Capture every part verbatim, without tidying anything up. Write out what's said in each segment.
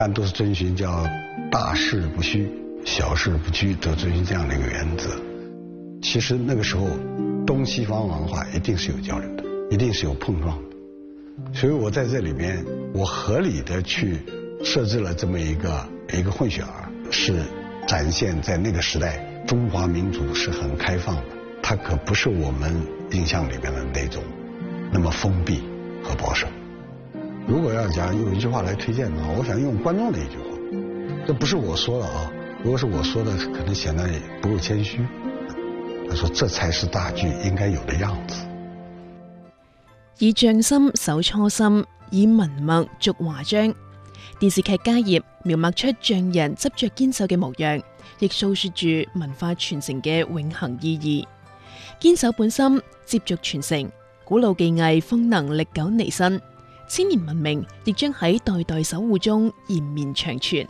般都是遵循叫大事不虚，小事不拘，都遵循这样的一个原则。其实那个时候，东西方文化一定是有交流的，一定是有碰撞的。所以我在这里面，我合理的去设置了这么一个一个混血儿，是展现在那个时代中华民族是很开放的，它可不是我们印象里面的那种那么封闭和保守。如果要讲用一句话来推荐的话，我想用观众的一句话，这不是我说的啊，如果是我说的，可能显得不够谦虚。他說這才是大劇應該有的樣子。 以匠心守初心，以文墨續華章。電視劇《家業》描摹出匠人執着堅守嘅模樣，亦訴說住文化傳承嘅永恆意義。堅守本心，接續傳承，古老技藝方能歷久彌新，千年文明亦將喺代代守護中延綿長存。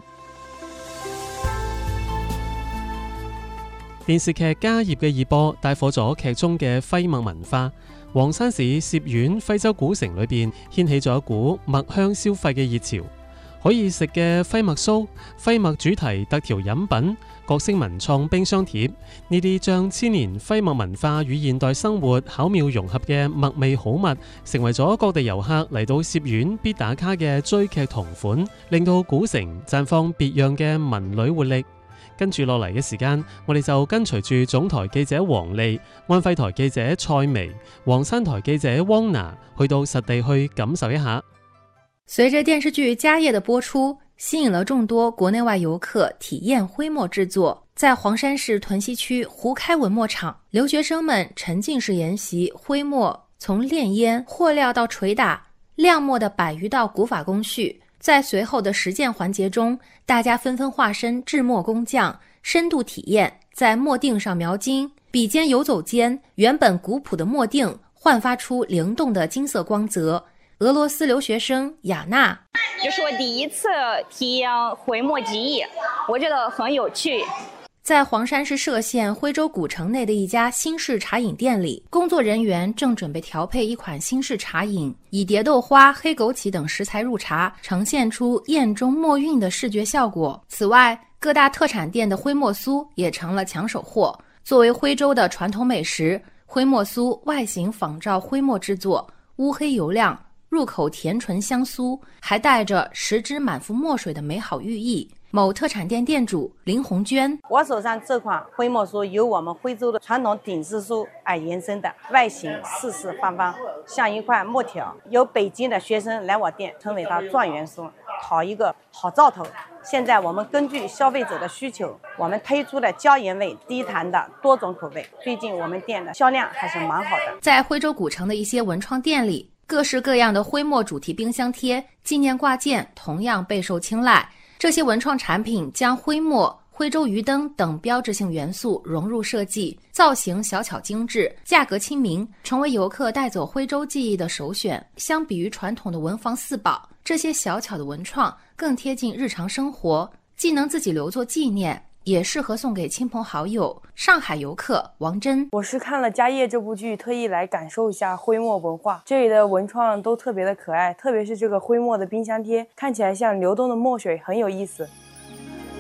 電視劇《家業》嘅熱播帶火咗劇中嘅徽墨文化。黃山市澀縣徽州古城裏邊掀起咗一股墨香消費嘅熱潮，可以食嘅徽墨酥、徽墨主題特調飲品、各式文創冰箱貼，呢啲將千年徽墨文化與現代生活巧妙融合嘅墨味好物，成為咗各地遊客嚟到澀縣必打卡嘅追劇同款，令到古城綻放別樣嘅文旅活力。跟住落嚟嘅時間，我哋就跟隨住總台記者黃麗、安徽台記者蔡薇、黃山台記者汪娜去到實地去感受一下。 隨着電視劇《家業》的播出，吸引了眾多國內外遊客體驗徽墨製作。在黃山市屯溪區胡開文墨廠，留學生們沉浸式研習徽墨從煉煙、和料到捶打、亮墨的百餘道古法工序。在隨後的實踐環節中，大家紛紛化身製墨工匠，深度體驗在墨锭上描金，筆尖游走間，原本古樸的墨锭煥發出靈動的金色光澤。俄羅斯留學生雅娜， 這是我第一次體驗徽墨技藝，我覺得很有趣。 在黃山市歙縣徽州古城內的一家新式茶飲店裡，工作人員正準備調配一款新式茶飲，以蝶豆花、黑枸杞等食材入茶，呈現出宴中墨韻的視覺效果。此外，各大特產店的徽墨酥也成了搶手貨。作為徽州的傳統美食，徽墨酥外形仿照徽墨製作，烏黑油亮，入口甜醇香酥，還帶着食之滿腹墨水的美好寓意。某特產店店主林紅娟， 我手上這款徽墨酥由我們徽州的傳統鼎式酥而延伸的，外形四四方方，像一塊墨條。有北京的學生來我店稱為它狀元酥，討一個好兆頭。現在我們根據消費者的需求，我們推出了椒鹽味、低糖的多種口味。最近我們店的銷量還是蠻好的。 在徽州古城的一些文創店裡，各式各樣的徽墨主題冰箱貼、紀念掛件同樣備受青睞。這些文創產品將徽墨、徽州魚燈等標誌性元素融入設計，造型小巧精緻，價格親民，成為遊客帶走徽州記憶的首選。相比於傳統的文房四寶，這些小巧的文創更貼近日常生活，既能自己留作紀念，也適合送給親朋好友。上海遊客王真， 我是看了《家業》這部劇，特意來感受一下徽墨文化。這裡的文創都特別的可愛，特別是這個徽墨的冰箱貼，看起來像流動的墨水，很有意思。